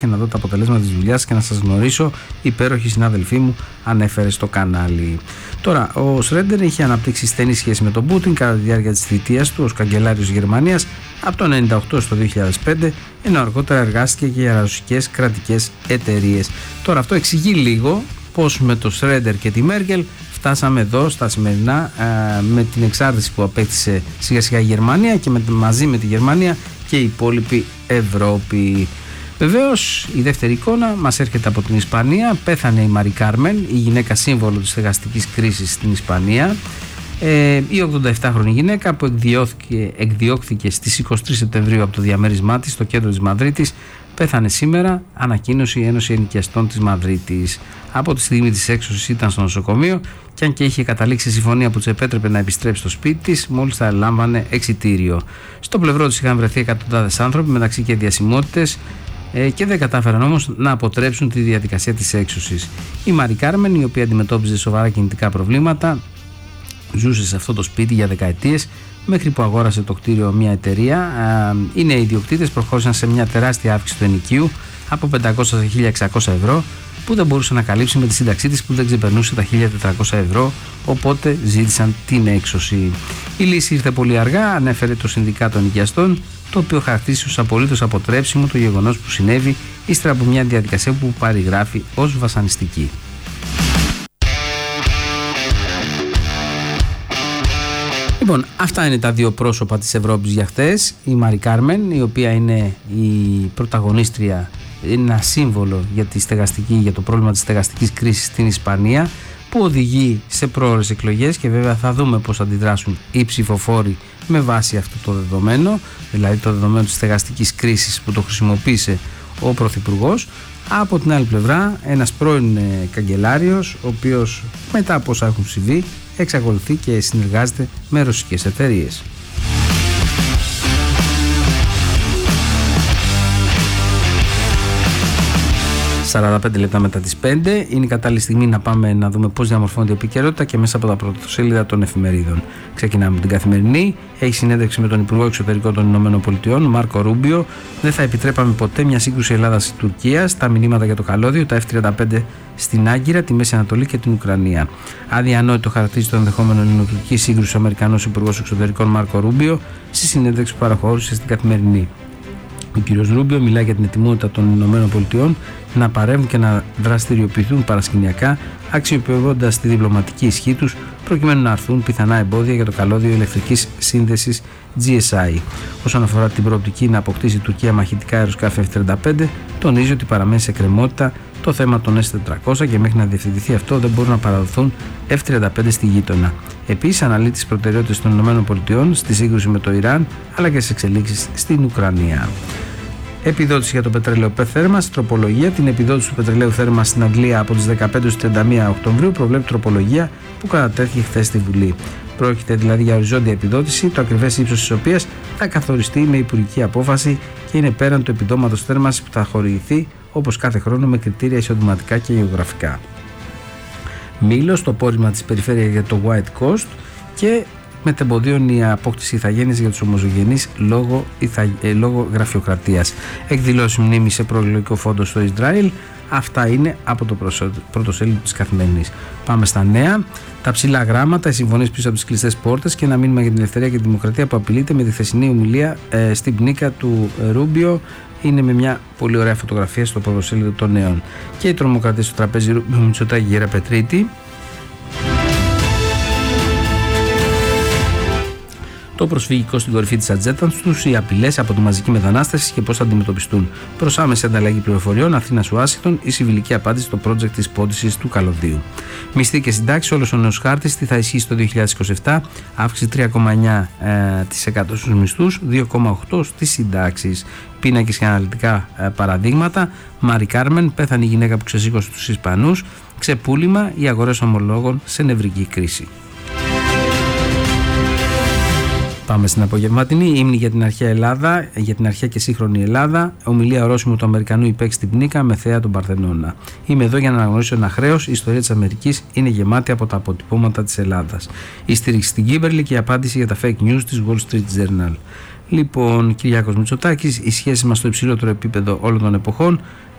και να δω τα αποτελέσματα της δουλειάς και να σας γνωρίσω, υπέροχοι συνάδελφοί μου, ανέφερε στο κανάλι. Τώρα, ο Σρέντερ είχε αναπτύξει στενή σχέση με τον Πούτιν κατά τη διάρκεια της θητείας του ως καγκελάριος Γερμανίας από το 1998 στο 2005, ενώ αργότερα εργάστηκε και για ρωσικές κρατικές εταιρείες. Τώρα, αυτό εξηγεί λίγο πώς με το Σρέντερ και τη Μέρκελ φτάσαμε εδώ στα σημερινά, με την εξάρτηση που απέκτησε σιγά σιγά η Γερμανία και μαζί με τη Γερμανία και η υπόλοιπη Ευρώπη. Βεβαίως η δεύτερη εικόνα μας έρχεται από την Ισπανία. Πέθανε η Μαρί Κάρμεν, η γυναίκα σύμβολο της στεγαστικής κρίσης στην Ισπανία. Η 87χρονη γυναίκα που εκδιώχθηκε στις 23 Σεπτεμβρίου από το διαμέρισμά της στο κέντρο της Μαδρίτης πέθανε σήμερα, ανακοίνωσε η Ένωση Ενοικιαστών της Μαδρίτης. Από τη στιγμή της έξωσης ήταν στο νοσοκομείο και αν και είχε καταλήξει συμφωνία που της επέτρεπε να επιστρέψει στο σπίτι της, μόλις θα λάμβανε εξιτήριο. Στο πλευρό της είχαν βρεθεί εκατοντάδες άνθρωποι, μεταξύ και διασημότητες, και δεν κατάφεραν όμως να αποτρέψουν τη διαδικασία της έξωσης. Η Μαρί Κάρμεν, η οποία αντιμετώπιζε σοβαρά κινητικά προβλήματα, ζούσε σε αυτό το σπίτι για δεκαετίες μέχρι που αγόρασε το κτίριο μια εταιρεία. Οι νέοι ιδιοκτήτες προχώρησαν σε μια τεράστια αύξηση του ενοικίου από 500 σε 1.600 ευρώ, που δεν μπορούσε να καλύψει με τη σύνταξή της που δεν ξεπερνούσε τα 1.400 ευρώ, οπότε ζήτησαν την έξωση. Η λύση ήρθε πολύ αργά, ανέφερε το Συνδικάτο Ενοικιαστών, το οποίο χαρακτήρισε ως απολύτως αποτρέψιμο το γεγονός που συνέβη ύστερα από μια διαδικασία που περιγράφει ως βασανιστική. Λοιπόν, αυτά είναι τα δύο πρόσωπα της Ευρώπης για χτες. Η Μαρί Κάρμεν, η οποία είναι η πρωταγωνίστρια, ένα σύμβολο για το πρόβλημα της στεγαστικής κρίσης στην Ισπανία, που οδηγεί σε πρόωρες εκλογές, και βέβαια θα δούμε πώς αντιδράσουν οι ψηφοφόροι με βάση αυτό το δεδομένο, δηλαδή το δεδομένο της στεγαστικής κρίσης που το χρησιμοποίησε ο Πρωθυπουργός. Από την άλλη πλευρά, ένας πρώην καγκελάριος, ο οποίος μετά από όσα έχουν συμβεί εξακολουθεί και συνεργάζεται με ρωσικές εταιρείες. 45 λεπτά μετά τις 5 είναι η κατάλληλη στιγμή να πάμε να δούμε πώς διαμορφώνεται η επικαιρότητα και μέσα από τα πρωτοσέλιδα των εφημερίδων. Ξεκινάμε την Καθημερινή. Έχει συνέντευξη με τον Υπουργό Εξωτερικών των ΗΠΑ, Μάρκο Ρούμπιο. Δεν θα επιτρέπαμε ποτέ μια σύγκρουση Ελλάδας-Τουρκίας. Τα μηνύματα για το καλώδιο, τα F-35 στην Άγκυρα, τη Μέση Ανατολή και την Ουκρανία. Αδιανόητο χαρακτηρίζει το ενδεχόμενο ελληνοτουρκική σύγκρουση ο Αμερικανός Υπουργός Εξωτερικών Μάρκο Ρούμπιο στη συνέντευξη που παραχώρησε στην Καθημερινή. Ο κ. Ρούμπιο μιλάει για την ετοιμότητα των ΗΠΑ να παρέμβουν και να δραστηριοποιηθούν παρασκηνιακά, αξιοποιώντας τη διπλωματική ισχύ τους προκειμένου να αρθούν πιθανά εμπόδια για το καλώδιο ηλεκτρικής σύνδεσης GSI. Όσον αφορά την προοπτική να αποκτήσει η Τουρκία μαχητικά αεροσκάφη F-35, τονίζει ότι παραμένει σε εκκρεμότητα το θέμα των S-400 και μέχρι να διευθετηθεί αυτό δεν μπορούν να παραδοθούν F-35 στη γείτονα. Επίσης, αναλύει τις προτεραιότητες των ΗΠΑ στη σύγκρουση με το Ιράν αλλά και στις εξελίξεις στην Ουκρανία. Επιδότηση για το πετρέλαιο θέρμανσης, τροπολογία. Την επιδότηση του πετρελαίου θέρμανσης στην Αγγλία από τις 15 στις 31 Οκτωβρίου προβλέπει τροπολογία που κατατέθηκε χθες στη Βουλή. Πρόκειται δηλαδή για οριζόντια επιδότηση, το ακριβές ύψος της οποίας θα καθοριστεί με υπουργική απόφαση και είναι πέραν του επιδόματος θέρμανσης που θα χορηγηθεί όπως κάθε χρόνο με κριτήρια εισοδηματικά και γεωγραφικά. Μήλος, το πόρισμα της περιφέρειας για το White Coast και μετεμποδίων η απόκτηση ηθαγένειας για τους ομοζωογενείς λόγω γραφειοκρατίας. Εκδηλώσεις μνήμης σε προεκλογικό φόντο στο Ισραήλ. Αυτά είναι από το πρωτοσέλιδο της Καθημερινής. Πάμε στα νέα. Τα ψηλά γράμματα, οι συμφωνίες πίσω από τις κλειστές πόρτες και ένα μήνυμα για την ελευθερία και τη δημοκρατία που απειλείται με τη χθεσινή ομιλία στην πνίκα του Ρούμπιο. Είναι με μια πολύ ωραία φωτογραφία στο πρωτοσέλιδο των νέων. Και οι τρομοκρατίες στο τραπέζι Ρούμπιο, Μητσοτάκη, Γεραπετρίτη. Το προσφυγικό στην κορυφή της ατζέντας τους, οι απειλές από τη μαζική μετανάστευση και πώς θα αντιμετωπιστούν. Προς άμεση ανταλλαγή πληροφοριών, Αθήνας Ουάσιγκτον, η συμβιλική απάντηση στο project της πώλησης του καλωδίου. Μισθή και συντάξει, όλος ο νέος χάρτης, τι θα ισχύσει το 2027, αύξηση 3,9% στους μισθούς, 2,8% στις συντάξεις. Πίνακες και αναλυτικά παραδείγματα. Μαρί Κάρμεν, πέθανε η γυναίκα που ξεσήκωσε τους Ισπανούς. Ξεπούλημα, οι αγορές ομολόγων σε νευρική κρίση. Πάμε στην απογευματινή. Ύμνη για την αρχαία Ελλάδα, για την αρχαία και σύγχρονη Ελλάδα. Ομιλία ορόσημου του Αμερικανού υπέκτη στην πνίκα με θέα τον Παρθενώνα. Είμαι εδώ για να αναγνωρίσω ένα χρέος. Η ιστορία της Αμερικής είναι γεμάτη από τα αποτυπώματα της Ελλάδας. Η στήριξη στην Κίμπερλι και η απάντηση για τα fake news της Wall Street Journal. Λοιπόν, Κυριάκος Μητσοτάκης, οι σχέσεις μας στο υψηλότερο επίπεδο όλων των εποχών.